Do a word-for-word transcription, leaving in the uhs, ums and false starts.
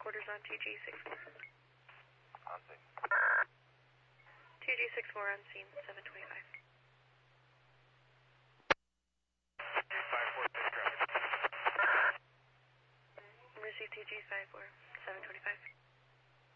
headquarters on two G six four. On scene. two G six four on scene, seven twenty-five.